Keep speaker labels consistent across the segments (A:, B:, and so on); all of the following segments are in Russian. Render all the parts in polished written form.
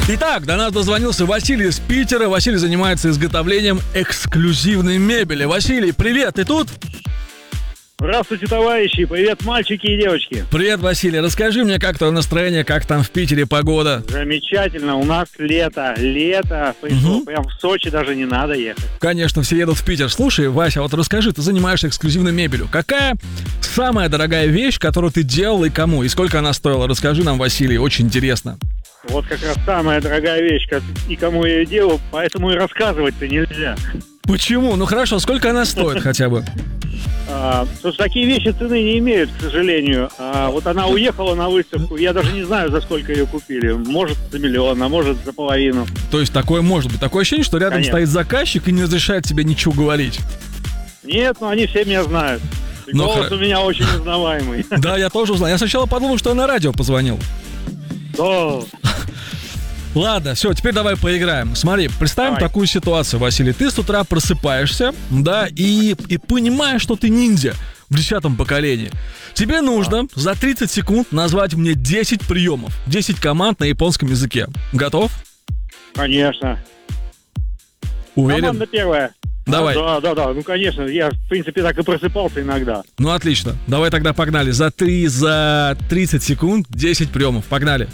A: Итак, до нас дозвонился Василий из Питера. Василий занимается изготовлением эксклюзивной мебели. Василий, привет, ты тут?
B: Здравствуйте, товарищи! Привет, мальчики и девочки!
A: Привет, Василий. Расскажи мне, как твое настроение, как там в Питере погода?
B: Замечательно, у нас лето пришло, прям в Сочи даже не надо ехать.
A: Конечно, все едут в Питер. Слушай, Вася, вот расскажи, ты занимаешься эксклюзивной мебелью. Какая самая дорогая вещь, которую ты делал и кому? И сколько она стоила? Расскажи нам, Василий, очень интересно.
B: Вот как раз самая дорогая вещь, и кому я ее делал, поэтому и рассказывать-то нельзя.
A: Почему? Ну хорошо, сколько она стоит хотя бы?
B: Слушай, такие вещи цены не имеют, к сожалению. Вот она уехала на выставку, я даже не знаю, за сколько ее купили. Может, за миллион, а может, за половину.
A: То есть такое может быть. Такое ощущение, что рядом стоит заказчик и не разрешает тебе ничего говорить.
B: Нет, но они все меня знают. Голос у меня очень узнаваемый.
A: Да, я тоже узнал. Я сначала подумал, что я на радио позвонил.
B: Да.
A: Ладно, все, теперь давай поиграем. Смотри, представим такую ситуацию, Василий. Ты с утра просыпаешься, да, и понимаешь, что ты ниндзя в 10-м поколении. Тебе нужно за 30 секунд назвать мне 10 приемов, 10 команд на японском языке. Готов?
B: Конечно.
A: Уверен?
B: Команда первая.
A: Давай.
B: Да, ну конечно, я в принципе так и просыпался иногда.
A: Ну отлично, давай тогда погнали. За 30 секунд 10 приемов, погнали.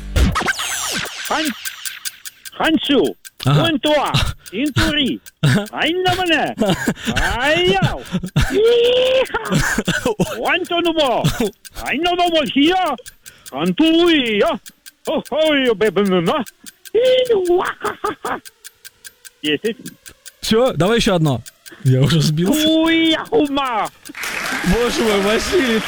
B: Хансю, Гуэнтуа, Интури, Айнамане, Айяу, Иха, Уантонубо, Айномомо Хия, Антуия, Охой, Бебемна, Иуахахаха. 10.
A: Все, давай еще одно. Я уже сбился.
B: Уяхума.
A: Боже мой, Василий,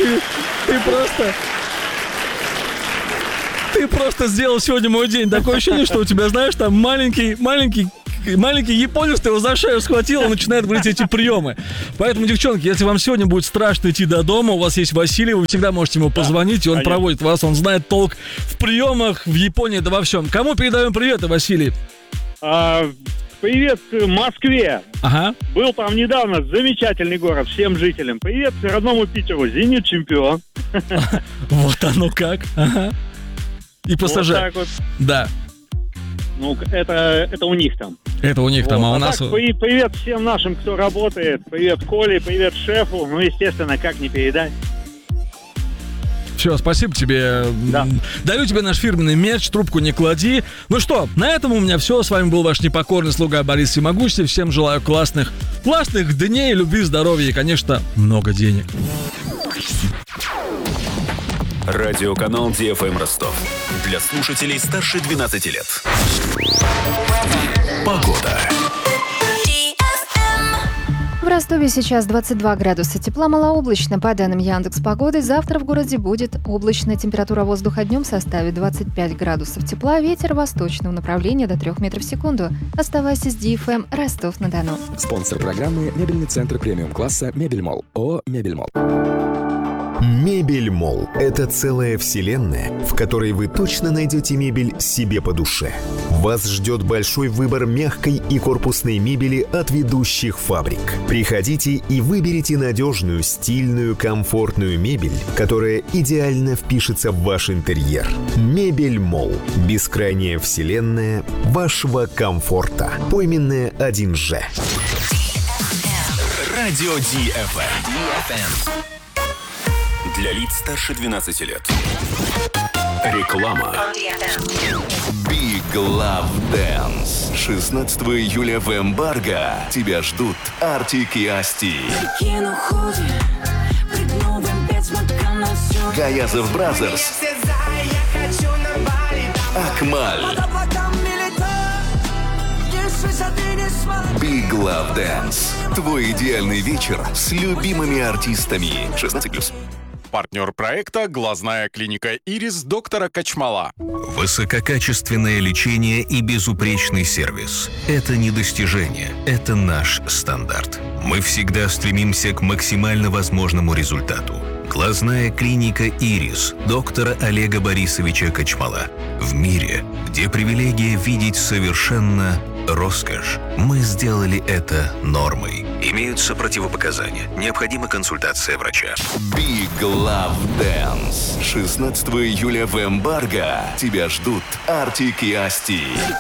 A: ты просто сделал сегодня мой день. Такое ощущение, что у тебя, знаешь, там маленький японец, ты его за шею схватил, он начинает говорить эти приемы. Поэтому, девчонки, если вам сегодня будет страшно идти до дома, у вас есть Василий, вы всегда можете ему позвонить, и он проводит вас, он знает толк в приемах, в Японии, да во всем. Кому передаем привет, Василий?
B: Привет Москве.
A: Ага.
B: Был там недавно, замечательный город, всем жителям. Привет родному Питеру, «Зенит» чемпион.
A: Вот оно как. Ага. И пассажир.
B: Вот так вот.
A: Да.
B: Ну, это у них там.
A: Это у них там, а у нас...
B: Так, привет всем нашим, кто работает. Привет Коле, привет шефу. Ну, естественно, как не передать.
A: Все, спасибо тебе.
B: Да.
A: Дарю тебе наш фирменный мерч, трубку не клади. Ну что, на этом у меня все. С вами был ваш непокорный слуга Борис Всемогущий. Всем желаю классных дней, любви, здоровья и, конечно, много денег.
C: Радиоканал DFM Ростов. Для слушателей старше 12 лет. Погода.
D: В Ростове сейчас 22 градуса тепла, малооблачно. По данным Яндекс.Погоды, завтра в городе будет облачно. Температура воздуха днем составит 25 градусов тепла, ветер восточного направления до 3 метров в секунду. Оставайся с DFM Ростов-на-Дону.
E: Спонсор программы — мебельный центр премиум-класса «Мебельмолл». ООО «Мебельмолл».
C: Мебельмолл – это целая вселенная, в которой вы точно найдете мебель себе по душе. Вас ждет большой выбор мягкой и корпусной мебели от ведущих фабрик. Приходите и выберите надежную, стильную, комфортную мебель, которая идеально впишется в ваш интерьер. Мебельмолл – бескрайняя вселенная вашего комфорта. Пойменная 1Ж. Радио DFM. Для лиц старше 12 лет. Реклама. Big Love Dance. 16 июля в Эмбарго. Тебя ждут Артик и Асти. Гаязов Бразерс. Акмаль. Big Love Dance. Твой идеальный вечер с любимыми артистами. 16+.
F: Партнер проекта — глазная клиника «Ирис» доктора Качмала.
G: Высококачественное лечение и безупречный сервис – это не достижение, это наш стандарт. Мы всегда стремимся к максимально возможному результату. Глазная клиника «Ирис» доктора Олега Борисовича Качмала. В мире, где привилегия видеть совершенно роскошь. Мы сделали это нормой. Имеются противопоказания. Необходима консультация врача.
H: Big Love Dance. 16 июля в Эмбарго. Тебя ждут Артик и Асти.